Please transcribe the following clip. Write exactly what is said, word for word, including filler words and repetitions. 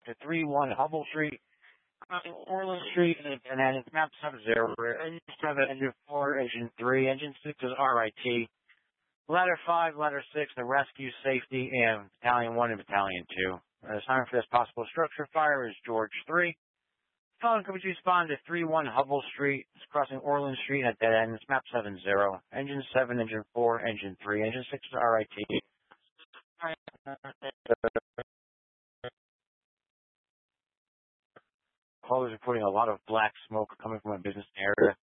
to three one Hubble Street, crossing Orland Street, and then it's map seven zero, engine seven, engine four, engine three, engine six is R I T, ladder five, ladder six, the rescue, safety, and battalion one and battalion two. The assignment for this possible structure fire is George three. Phone, could you respond to three one Hubble Street, it's crossing Orland Street at dead end, it's map seven zero, engine seven, engine four, engine three, engine six is R I T. Callers reporting a lot of black smoke coming from a business area.